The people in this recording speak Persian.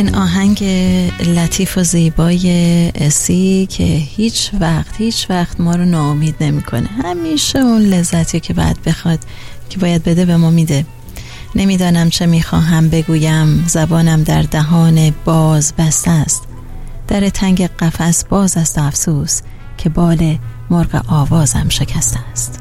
این آهنگ لطیف و زیبای اسی که هیچ وقت ما رو ناامید نمیکنه. همیشه اون لذتی که باید بده به ما میده. نمیدانم چه میخواهم بگویم، زبانم در دهان باز بسته است. در تنگ قفس باز است افسوس که بال مرغ آوازم شکسته است.